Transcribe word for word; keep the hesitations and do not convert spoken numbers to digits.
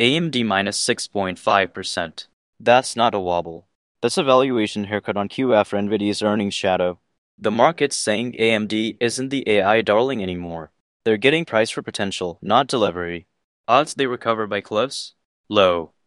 A M D minus six point five percent. That's not a wobble. That's a valuation haircut on Q after Nvidia's earnings shadow. The market's saying A M D isn't the A I darling anymore. They're getting price for potential, not delivery. Odds they recover by close? Low.